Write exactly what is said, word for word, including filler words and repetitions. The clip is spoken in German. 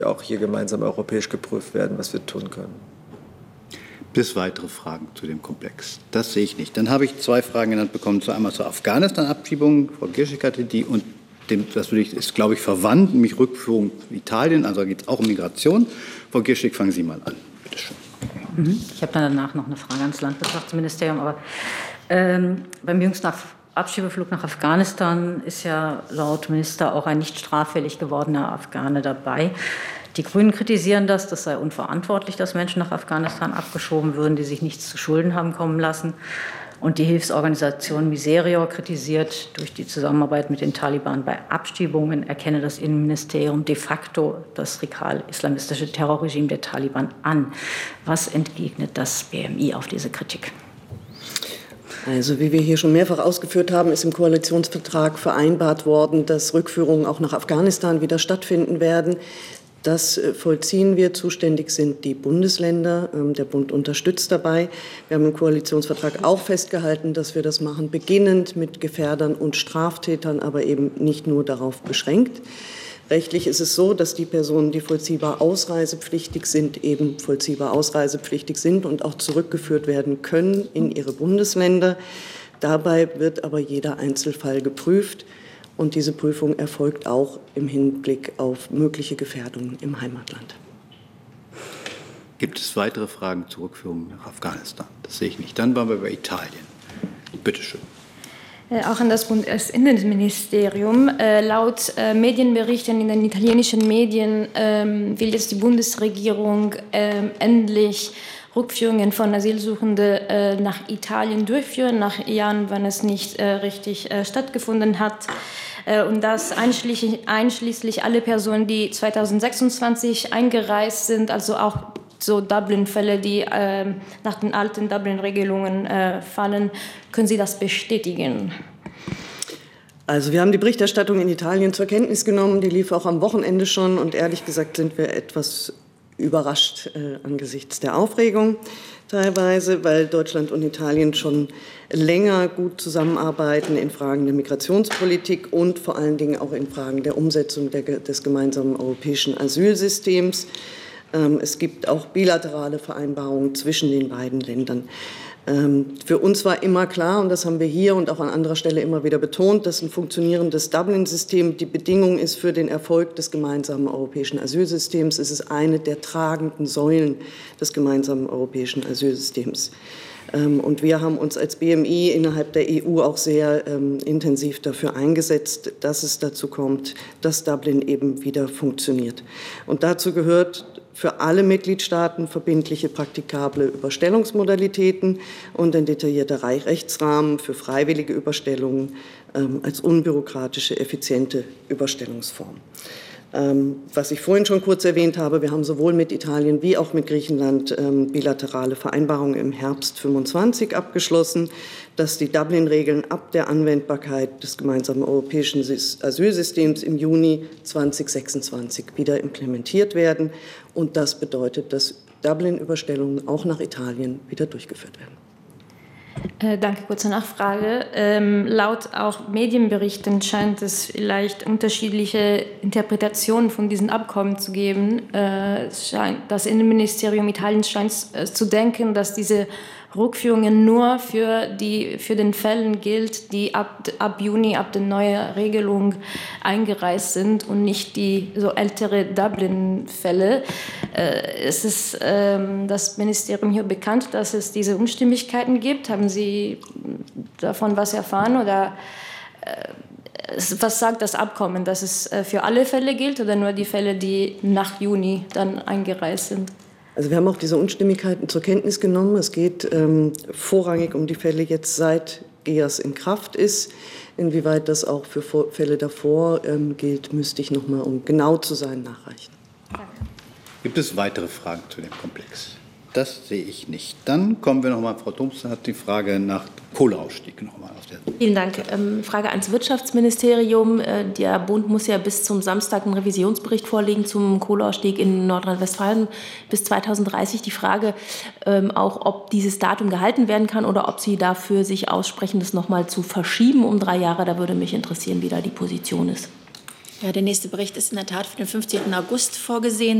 auch hier gemeinsam europäisch geprüft werden, was wir tun können. Bis weitere Fragen zu dem Komplex? Das sehe ich nicht. Dann habe ich zwei Fragen genannt bekommen. Zu einmal zur Afghanistan-Abschiebung. Frau Girschek hatte die und dem, das ist, glaube ich, verwandt, nämlich Rückführung Italien. Also geht es auch um Migration. Frau Girschek, fangen Sie mal an. Bitte schön. Ich habe dann danach noch eine Frage ans Landwirtschaftsministerium. Aber ähm, beim jüngsten Abschiebeflug nach Afghanistan ist ja laut Minister auch ein nicht straffällig gewordener Afghane dabei. Die Grünen kritisieren das, das sei unverantwortlich, dass Menschen nach Afghanistan abgeschoben würden, die sich nichts zu Schulden haben kommen lassen. Und die Hilfsorganisation Miserior kritisiert, durch die Zusammenarbeit mit den Taliban bei Abschiebungen erkenne das Innenministerium de facto das radikal-islamistische Terrorregime der Taliban an. Was entgegnet das B M I auf diese Kritik? Also wie wir hier schon mehrfach ausgeführt haben, ist im Koalitionsvertrag vereinbart worden, dass Rückführungen auch nach Afghanistan wieder stattfinden werden. Das vollziehen wir. Zuständig sind die Bundesländer. Der Bund unterstützt dabei. Wir haben im Koalitionsvertrag auch festgehalten, dass wir das machen, beginnend mit Gefährdern und Straftätern, aber eben nicht nur darauf beschränkt. Rechtlich ist es so, dass die Personen, die vollziehbar ausreisepflichtig sind, eben vollziehbar ausreisepflichtig sind und auch zurückgeführt werden können in ihre Bundesländer. Dabei wird aber jeder Einzelfall geprüft. Und diese Prüfung erfolgt auch im Hinblick auf mögliche Gefährdungen im Heimatland. Gibt es weitere Fragen zur Rückführung nach Afghanistan? Das sehe ich nicht. Dann waren wir bei Italien. Bitte schön. Auch an das Bundesinnenministerium. Äh, laut äh, Medienberichten in den italienischen Medien ähm, will jetzt die Bundesregierung ähm, endlich Rückführungen von Asylsuchenden äh, nach Italien durchführen, nach Jahren, wenn es nicht äh, richtig äh, stattgefunden hat. Äh, und das einschließlich, einschließlich alle Personen, die zweitausendsechsundzwanzig eingereist sind, also auch so Dublin-Fälle, die äh, nach den alten Dublin-Regelungen äh, fallen. Können Sie das bestätigen? Also wir haben die Berichterstattung in Italien zur Kenntnis genommen. Die lief auch am Wochenende schon. Und ehrlich gesagt sind wir etwas überrascht äh, angesichts der Aufregung teilweise, weil Deutschland und Italien schon länger gut zusammenarbeiten in Fragen der Migrationspolitik und vor allen Dingen auch in Fragen der Umsetzung der, des gemeinsamen europäischen Asylsystems. Ähm, es gibt auch bilaterale Vereinbarungen zwischen den beiden Ländern. Ähm, für uns war immer klar, und das haben wir hier und auch an anderer Stelle immer wieder betont, dass ein funktionierendes Dublin-System die Bedingung ist für den Erfolg des gemeinsamen europäischen Asylsystems. Es ist eine der tragenden Säulen des gemeinsamen europäischen Asylsystems. Ähm, und wir haben uns als B M I innerhalb der E U auch sehr ähm, intensiv dafür eingesetzt, dass es dazu kommt, dass Dublin eben wieder funktioniert. Und dazu gehört für alle Mitgliedstaaten verbindliche, praktikable Überstellungsmodalitäten und ein detaillierter Rechtsrahmen für freiwillige Überstellungen ähm, als unbürokratische, effiziente Überstellungsform. Ähm, was ich vorhin schon kurz erwähnt habe, wir haben sowohl mit Italien wie auch mit Griechenland ähm, bilaterale Vereinbarungen im Herbst fünfundzwanzig abgeschlossen, dass die Dublin-Regeln ab der Anwendbarkeit des gemeinsamen europäischen Asylsystems im Juni zweitausendsechsundzwanzig wieder implementiert werden. Und das bedeutet, dass Dublin-Überstellungen auch nach Italien wieder durchgeführt werden. Äh, danke, kurze Nachfrage. Ähm, laut auch Medienberichten scheint es vielleicht unterschiedliche Interpretationen von diesen Abkommen zu geben. Äh, scheint, das Innenministerium Italiens scheint äh, zu denken, dass diese Rückführungen nur für die für den Fällen gilt, die ab, ab Juni, ab der neuen Regelung eingereist sind und nicht die so ältere Dublin-Fälle. Äh, ist es ähm, das Ministerium hier bekannt, dass es diese Unstimmigkeiten gibt? Haben Sie davon was erfahren oder äh, was sagt das Abkommen, dass es äh, für alle Fälle gilt oder nur die Fälle, die nach Juni dann eingereist sind? Also wir haben auch diese Unstimmigkeiten zur Kenntnis genommen. Es geht ähm, vorrangig um die Fälle jetzt seit G E A S in Kraft ist. Inwieweit das auch für Vor- Fälle davor ähm, gilt, müsste ich noch mal, um genau zu sein, nachreichen. Danke. Gibt es weitere Fragen zu dem Komplex? Das sehe ich nicht. Dann kommen wir noch mal, Frau Thompson hat die Frage nach Kohleausstieg noch mal auf der. Vielen Dank. Ähm, Frage ans Wirtschaftsministerium. Äh, der Bund muss ja bis zum Samstag einen Revisionsbericht vorlegen zum Kohleausstieg in Nordrhein-Westfalen bis zweitausenddreißig. Die Frage ähm, auch, ob dieses Datum gehalten werden kann oder ob Sie dafür sich aussprechen, das noch mal zu verschieben um drei Jahre. Da würde mich interessieren, wie da die Position ist. Ja, der nächste Bericht ist in der Tat für den fünfzehnten August vorgesehen.